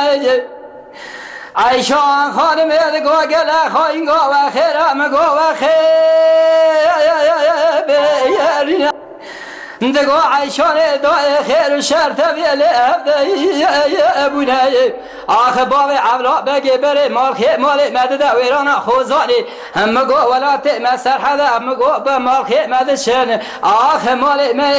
عیشان خانم دگو گله خواهی گو و خیرم گو و خیر بیرین دگو عیشان دای خیر و شر طویل ابونه آخه باب اولا بگی بره مال مدده ویران خوزانی هم گو ولات مسرحده هم گو به مال مدشن آخه مال